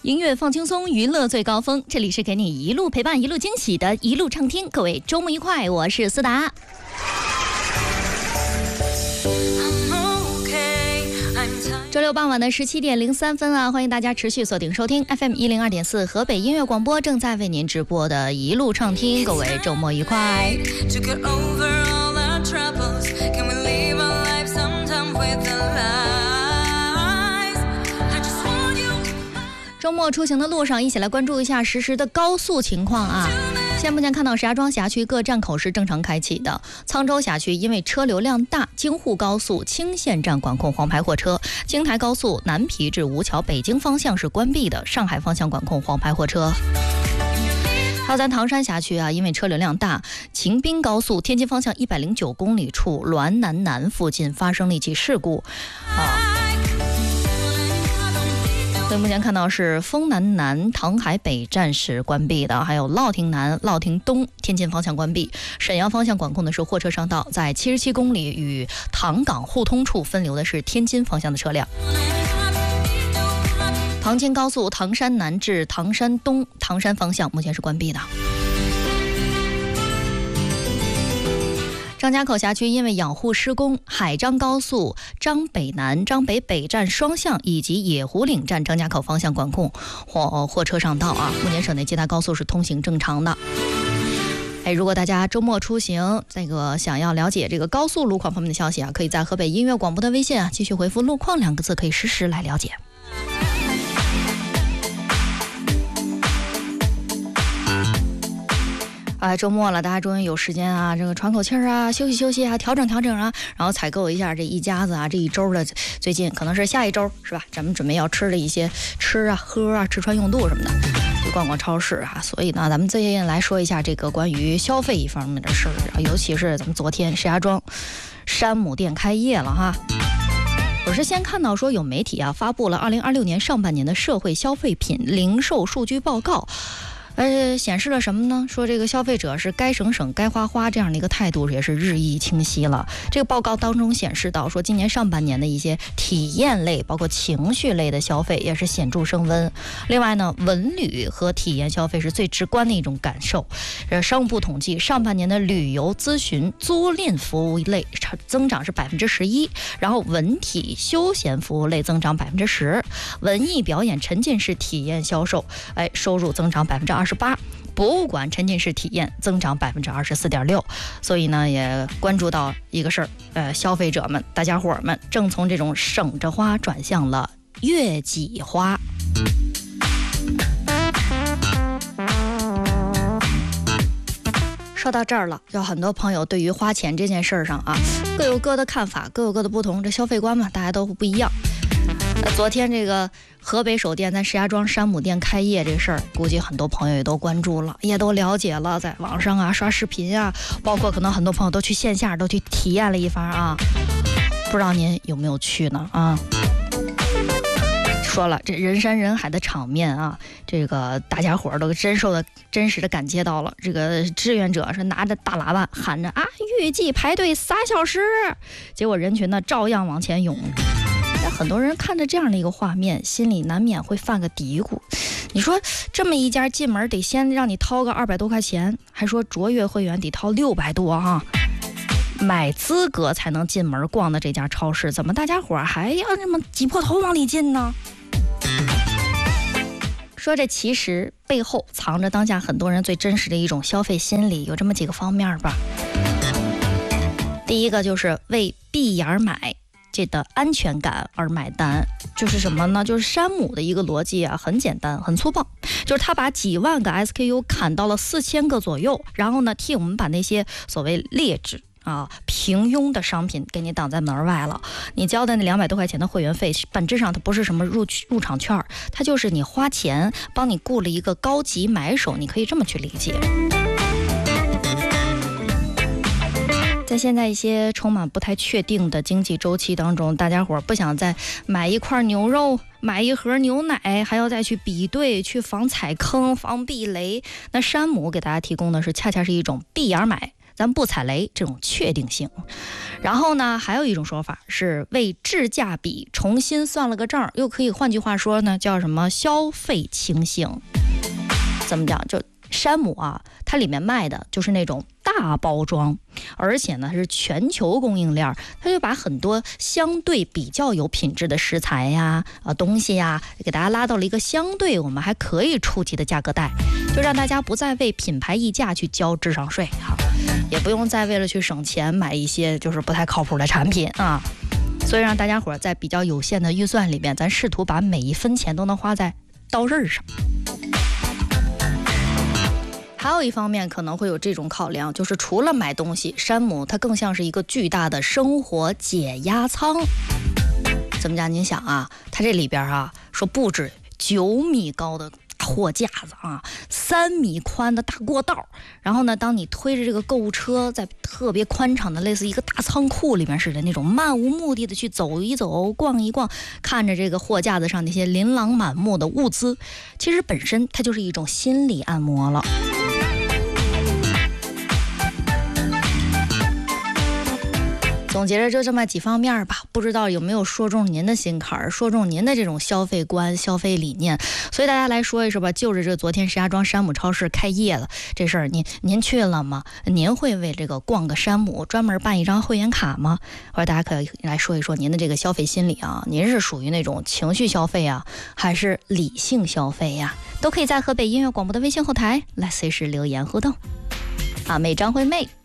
音乐放轻松，娱乐最高峰。这里是给你一路陪伴、一路惊喜的一路畅听。各位周末愉快，我是思达。周六傍晚的17点03分啊，欢迎大家持续锁定收听 FM 102.4河北音乐广播正在为您直播的一路畅听。各位周末愉快。周末出行的路上，一起来关注一下实时的高速情况啊。现在目前看到石家庄辖区各站口是正常开启的，沧州辖区因为车流量大，京沪高速青线站管控黄牌货车，京台高速南皮至吴桥北京方向是关闭的，上海方向管控黄牌货车。还有咱唐山辖区啊，因为车流量大，秦滨高速天津方向109公里处滦南南附近发生了一起事故所以目前看到是丰南南唐海北站是关闭的，还有乐亭南、乐亭东天津方向关闭。沈阳方向管控的是货车商道，在77公里与唐港互通处分流的是天津方向的车辆。唐京高速唐山南至唐山东唐山方向目前是关闭的。张家口辖区因为养护施工，海张高速张北南、张北北站双向以及野湖岭站张家口方向管控货车上道啊。目前省内其他高速是通行正常的。如果大家周末出行，想要了解这个高速路况方面的消息啊，可以在河北音乐广播的微信啊，继续回复路况2个字，可以实时来了解。周末了，大家终于有时间啊，这个喘口气儿啊，休息休息啊，调整调整啊，然后采购一下这一家子啊，这一周的，最近可能是下一周是吧？咱们准备要吃的一些吃啊、喝啊、吃穿用度什么的，就逛逛超市啊。所以呢，咱们最近来说一下这个关于消费一方面的事儿，尤其是咱们昨天石家庄山姆店开业了哈。我是先看到说有媒体啊发布了2026年上半年的社会消费品零售数据报告。显示了什么呢？说这个消费者是该省省该花花这样的一个态度也是日益清晰了。这个报告当中显示到说，今年上半年的一些体验类包括情绪类的消费也是显著升温。另外呢，文旅和体验消费是最直观的一种感受。商务部统计，上半年的旅游咨询租赁服务类增长是11%，然后文体休闲服务类增长10%，文艺表演沉浸式体验销售收入增长28%，博物馆沉浸式体验增长24.6%。所以呢，也关注到一个事儿，消费者们、大家伙们正从这种省着花转向了悦己花。说到这儿了，有很多朋友对于花钱这件事儿上啊，各有各的看法，各有各的不同。这消费观嘛，大家都不一样。昨天这个河北首店在石家庄山姆店开业这事儿，估计很多朋友也都关注了，也都了解了，在网上啊刷视频啊，包括可能很多朋友都去线下都去体验了一番啊。不知道您有没有去呢啊？说了，这人山人海的场面啊，这个大家伙都真实的感觉到了。这个志愿者是拿着大喇叭喊着啊，预计排队3小时，结果人群呢照样往前涌。很多人看着这样的一个画面，心里难免会犯个嘀咕。你说这么一家进门得先让你掏个200多块钱，还说卓越会员得掏600多哈，买资格才能进门逛的这家超市，怎么大家伙还要这么挤破头往里进呢？说这其实背后藏着当下很多人最真实的一种消费心理，有这么几个方面吧。第一个就是为闭眼买这的安全感而买单，就是什么呢？就是山姆的一个逻辑啊，很简单很粗暴，就是他把几万个 SKU 砍到了4000个左右，然后呢替我们把那些所谓劣质平庸的商品给你挡在门外了。你交的那200多块钱的会员费，本质上它不是什么入场券，它就是你花钱帮你雇了一个高级买手，你可以这么去理解。在现在一些充满不太确定的经济周期当中，大家伙不想再买一块牛肉、买一盒牛奶，还要再去比对、去防踩坑、防避雷。那山姆给大家提供的是恰恰是一种闭眼买。 咱不踩雷这种确定性。然后呢，还有一种说法是为质价比重新算了个账，又可以换句话说呢，叫什么消费清醒。怎么讲？就山姆啊，它里面卖的就是那种大包装，而且呢是全球供应链，它就把很多相对比较有品质的食材呀、东西呀，给大家拉到了一个相对我们还可以触及的价格带，就让大家不再为品牌溢价去交智商税哈，也不用再为了去省钱买一些就是不太靠谱的产品啊。所以让大家伙在比较有限的预算里面，咱试图把每一分钱都能花在刀刃上。还有一方面可能会有这种考量，就是除了买东西，山姆它更像是一个巨大的生活解压舱。怎么讲？您想啊，它这里边啊说布置9米高的大货架子啊，3米宽的大过道，然后呢，当你推着这个购物车在特别宽敞的类似一个大仓库里面似的那种漫无目的的去走一走、逛一逛，看着这个货架子上那些琳琅满目的物资，其实本身它就是一种心理按摩了。总结着就这么几方面吧，不知道有没有说中您的心坎儿，说中您的这种消费观、消费理念。所以大家来说一说吧，就着这昨天石家庄山姆超市开业了这事儿，您去了吗？您会为这个逛个山姆专门办一张会员卡吗？或者大家可以来说一说您的这个消费心理啊，您是属于那种情绪消费啊，还是理性消费呀？都可以在河北音乐广播的微信后台来随时留言互动。阿妹张惠妹。